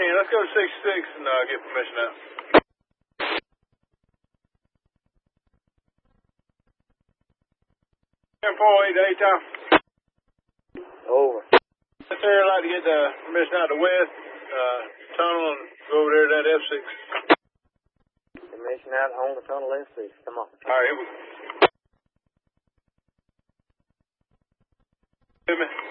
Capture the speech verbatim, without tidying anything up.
can. Let's go to sixty-six and uh, get permission out. ten four eight eight, Tom. Over. Yes, sir. I'd like to get the permission out the west uh, tunnel and go over there to that F six. Permission out on the tunnel F six. Come on. All right, here we go. Give me.